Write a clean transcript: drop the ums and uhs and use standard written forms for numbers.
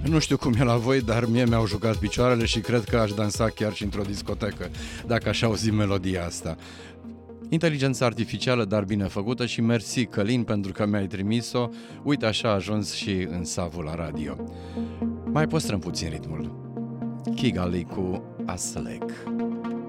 Nu știu cum e la voi, dar mie mi-au jucat picioarele și cred că aș dansa chiar și într-o discotecă, dacă aș auzi melodia asta. Inteligența artificială, dar bine făcută, și mersi, Călin, pentru că mi-ai trimis-o. Uite, așa a ajuns și în Savul la radio. Mai păstrăm puțin ritmul. Kigali cu Aslek.